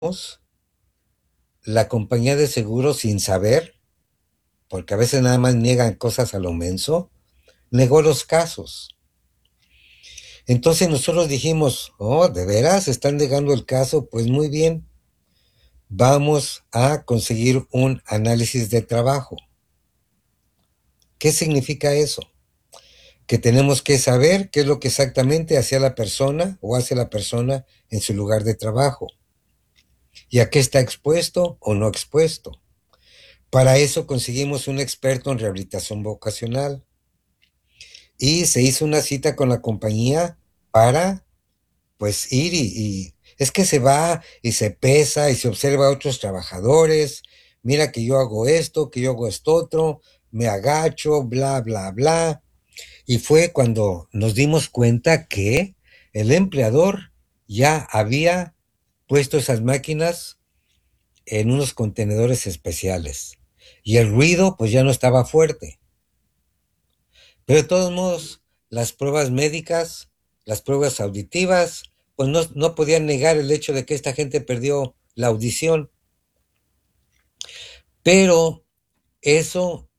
la compañía de seguros sin saber, porque a veces nada más niegan cosas a lo menso, negó los casos. Entonces nosotros dijimos, oh, ¿de veras están negando el caso? Pues muy bien, vamos a conseguir un análisis de trabajo. ¿Qué significa eso? Que tenemos que saber qué es lo que exactamente hacía la persona o hace la persona en su lugar de trabajo y a qué está expuesto o no expuesto. Para eso conseguimos un experto en rehabilitación vocacional y se hizo una cita con la compañía para pues ir y es que se va y se pesa y se observa a otros trabajadores, mira que yo hago esto, que yo hago esto otro, me agacho, bla, bla, bla. Y fue cuando nos dimos cuenta que el empleador ya había puesto esas máquinas en unos contenedores especiales. Y el ruido pues ya no estaba fuerte. Pero de todos modos, las pruebas médicas, las pruebas auditivas, pues no podían negar el hecho de que esta gente perdió la audición. Pero eso